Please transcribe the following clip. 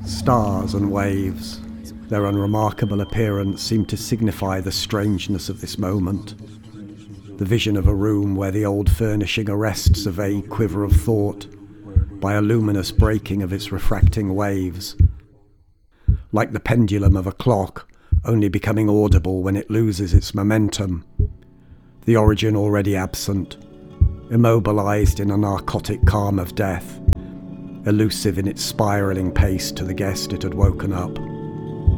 Stars and waves, their unremarkable appearance seemed to signify the strangeness of this moment. The vision of a room where the old furnishing arrests a vague quiver of thought by a luminous breaking of its refracting waves. Like the pendulum of a clock, only becoming audible when it loses its momentum. The origin already absent, immobilized in a narcotic calm of death, elusive in its spiraling pace to the guest it had woken up.